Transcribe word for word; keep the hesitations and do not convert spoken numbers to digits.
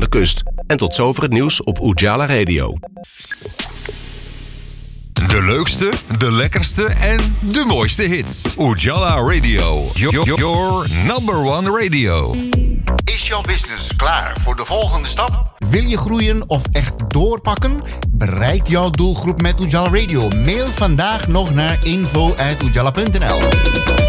de kust. En tot zover het nieuws op Ujala Radio. De leukste, de lekkerste en de mooiste hits. Ujala Radio. Your, your number one radio. Is jouw business klaar voor de volgende stap? Wil je groeien of echt doorpakken? Bereik jouw doelgroep met Ujala Radio. Mail vandaag nog naar info at ujala punt n l.